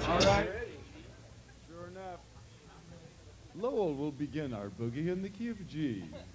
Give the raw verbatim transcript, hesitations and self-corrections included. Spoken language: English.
All right. Sure enough. Lowell will begin our boogie in the key of G.